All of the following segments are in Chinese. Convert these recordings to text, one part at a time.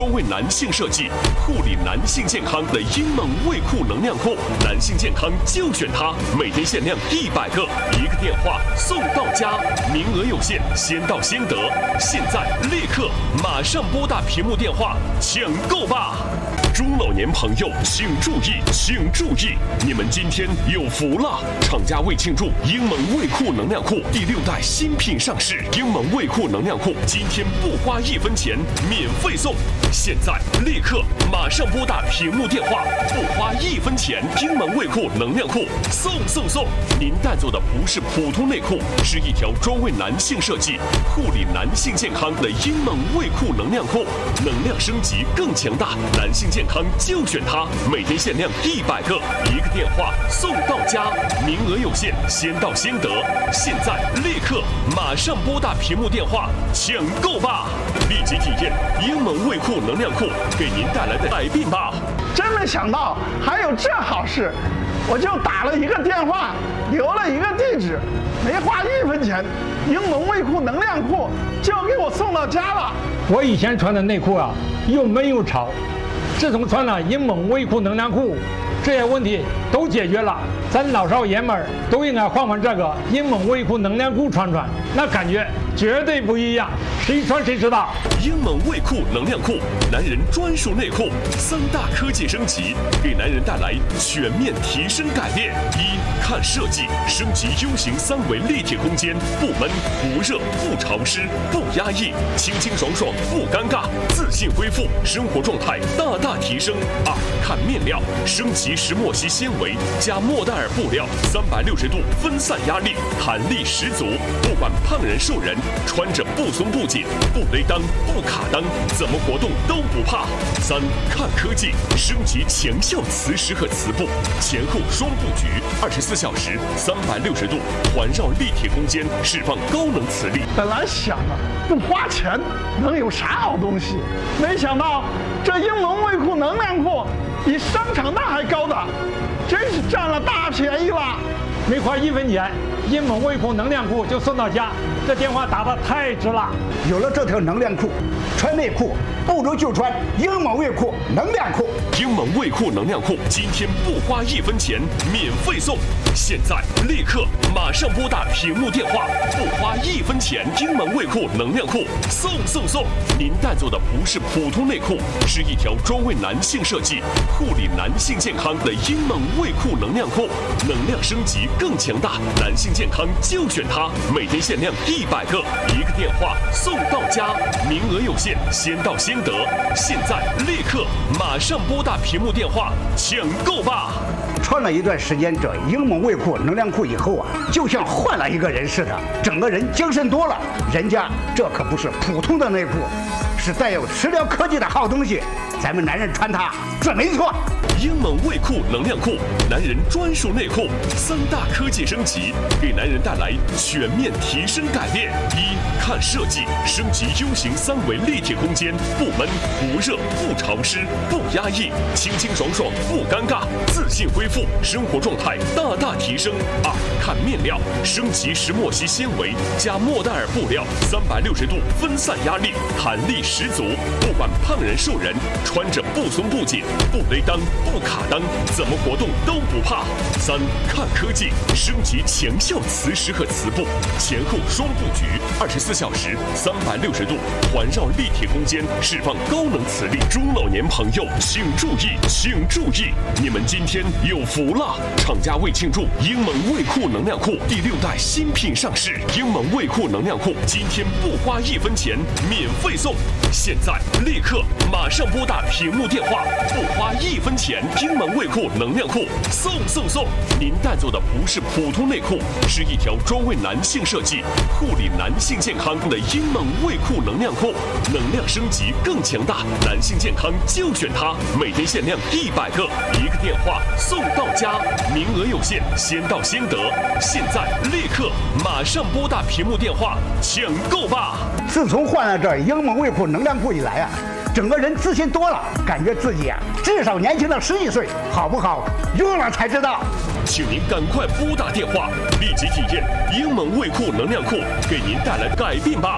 专为男性设计，护理男性健康的英猛卫裤能量裤，男性健康就选它，每天限量100个，1个电话送到家，名额有限，先到先得。现在立刻马上拨打屏幕电话抢购吧！中老年朋友请注意，请注意，你们今天有福了！厂家为庆祝英猛卫裤能量裤第6代新品上市，英猛卫裤能量裤今天不花1分钱，免费送！现在立刻马上拨打屏幕电话，不花1分钱，英猛卫裤能量裤送！您带走的不是普通内裤，是一条专为男性设计、护理男性健康的英猛卫裤能量裤，能量升级更强大，男性健康就选它，每天限量100个，1个电话送到家，名额有限，先到先得。现在立刻马上拨打屏幕电话抢购吧！立即体验英猛卫裤能量裤给您带来的改变吧！ 真没想到还有这好事，我就打了一个电话，留了一个地址，没花1分钱，英猛卫裤能量裤就给我送到家了。 我以前穿的内裤啊，又闷又潮，自从穿了英猛卫裤能量裤，这些问题都解决了。咱老少爷们儿都应该换这个英猛卫裤能量裤穿，那感觉绝对不一样，谁穿谁知道。 英猛卫裤能量裤，男人专属内裤，3大科技升级，给男人带来全面提升改变。1. 看设计，升级 U 型3维立体空间，不闷、不热、不潮湿、不压抑，清清爽爽不尴尬，自信恢复，生活状态大大提升。2. 看面料，升级石墨烯纤维加莫代尔布料，360度分散压力，弹力十足，不管胖人瘦人，穿着不松不紧，不勒裆不卡裆，怎么活动都不怕。3. 看科技，升级强效磁石和磁布，前后双布局，24小时360度环绕立体空间，释放高能磁力。 本来想着不花钱能有啥好东西，没想到这英猛卫裤能量裤比商场那还高档，真是占了大便宜了。 没花1分钱，英猛卫裤能量裤就送到家，这电话打得太值了。 有了这条能量裤，穿内裤不如就穿英猛卫裤能量裤。 英猛卫裤能量裤今天不花1分钱，免费送！现在立刻马上拨打屏幕电话，不花1分钱，英猛卫裤能量裤送！您带走的不是普通内裤，是一条专为男性设计、护理男性健康的英猛卫裤能量裤，能量升级更强大，男性健康就选它，每天限量100个，1个电话送到家，名额有限，先到先得。现在立刻马上拨打屏幕电话抢购吧！ 穿了一段时间这英猛卫裤能量裤以后啊，就像换了一个人似的，整个人精神多了。人家这可不是普通的内裤，是带有磁疗科技的好东西，咱们男人穿它准没错。 英猛卫裤能量裤，男人专属内裤，3大科技升级，给男人带来全面提升改变。1. 看设计，升级 U 型3维立体空间，不闷、不热、不潮湿、不压抑，清清爽爽不尴尬，自信恢复，生活状态大大提升。2. 看面料，升级石墨烯纤维加莫代尔布料，360度分散压力，弹力十足，不管胖人瘦人，穿着不松不紧，不勒裆不卡裆，怎么活动都不怕。3. 看科技，升级强效磁石和磁布，前后双布局，24小时360度环绕立体空间，释放高能磁力。中老年朋友请注意，请注意，你们今天有福了！厂家为庆祝英猛卫裤能量裤第6代新品上市，英猛卫裤能量裤今天不花1分钱，免费送！现在立刻马上拨打屏幕电话，不花1分钱，英猛卫裤能量裤送！您带走的不是普通内裤，是一条专为男性设计、护理男性健康的英猛卫裤能量裤，能量升级更强大，男性健康就选它，每天限量100个，1个电话送到家，名额有限，先到先得。现在立刻马上拨打屏幕电话抢购吧！ 自从换了这英猛卫裤能量裤以来啊，整个人自信多了，感觉自己啊至少年轻了11岁，好不好？用了才知道。 请您赶快拨打电话，立即体验英猛卫裤能量裤给您带来改变吧！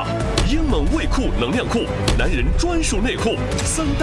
英猛卫裤能量裤，男人专属内裤，3大